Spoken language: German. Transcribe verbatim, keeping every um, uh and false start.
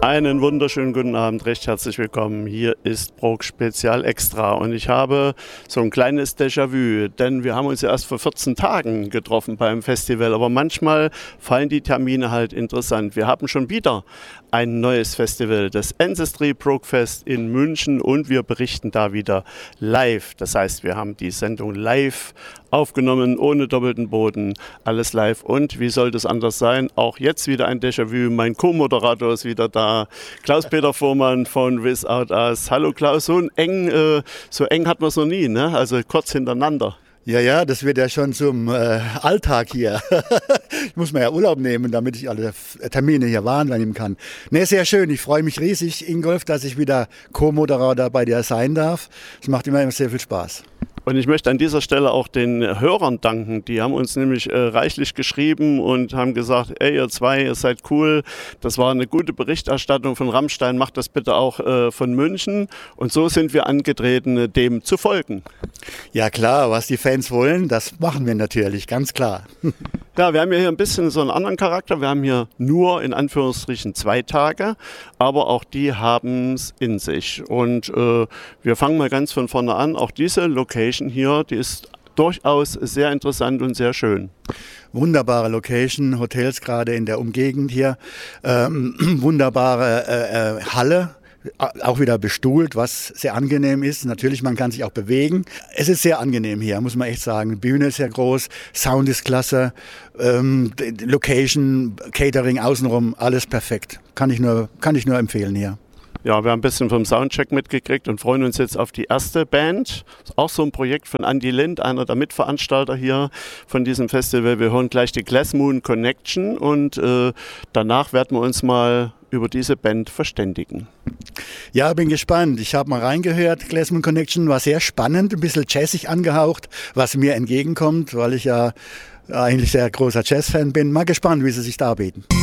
Einen wunderschönen guten Abend, recht herzlich willkommen. Hier ist Brok Spezial Extra und ich habe so ein kleines Déjà-vu, denn wir haben uns ja erst vor vierzehn Tagen getroffen beim Festival, aber manchmal fallen die Termine halt interessant. Wir haben schon wieder ein neues Festival, das Ancestry Brok Fest in München, und wir berichten da wieder live. Das heißt, wir haben die Sendung live aufgenommen, ohne doppelten Boden, alles live. Und wie soll das anders sein? Auch jetzt wieder ein Déjà-vu. Mein Co-Moderator ist wieder da, Klaus-Peter Fuhrmann von Without Us. Hallo Klaus, so eng, äh, so eng hat man es noch nie, ne? Also kurz hintereinander. Ja, ja, das wird ja schon zum äh, Alltag hier. Ich muss mir ja Urlaub nehmen, damit ich alle Termine hier wahrnehmen kann. Ne, sehr schön. Ich freue mich riesig, Ingolf, dass ich wieder Co-Moderator bei dir sein darf. Es macht immer sehr viel Spaß. Und ich möchte an dieser Stelle auch den Hörern danken. Die haben uns nämlich äh, reichlich geschrieben und haben gesagt, ey ihr zwei, ihr seid cool. Das war eine gute Berichterstattung von Rammstein. Macht das bitte auch äh, von München. Und so sind wir angetreten, dem zu folgen. Ja klar, was die Fans wollen, das machen wir natürlich, ganz klar. Ja, wir haben ja hier ein bisschen so einen anderen Charakter. Wir haben hier nur in Anführungsstrichen zwei Tage, aber auch die haben es in sich. Und äh, wir fangen mal ganz von vorne an. Auch diese Location hier, die ist durchaus sehr interessant und sehr schön. Wunderbare Location, Hotels gerade in der Umgegend hier, ähm, wunderbare äh, äh, Halle. Auch wieder bestuhlt, was sehr angenehm ist. Natürlich, man kann sich auch bewegen. Es ist sehr angenehm hier, muss man echt sagen. Die Bühne ist sehr groß, Sound ist klasse, ähm, Location, Catering außenrum, alles perfekt. Kann ich nur, kann ich nur empfehlen hier. Ja, wir haben ein bisschen vom Soundcheck mitgekriegt und freuen uns jetzt auf die erste Band. Das ist auch so ein Projekt von Andy Lind, einer der Mitveranstalter hier von diesem Festival. Wir hören gleich die Glass Moon Connection und äh, danach werden wir uns mal über diese Band verständigen. Ja, bin gespannt. Ich habe mal reingehört. Glass Moon Connection war sehr spannend, ein bisschen jazzig angehaucht, was mir entgegenkommt, weil ich ja eigentlich sehr großer Jazzfan bin. Mal gespannt, wie sie sich darbieten.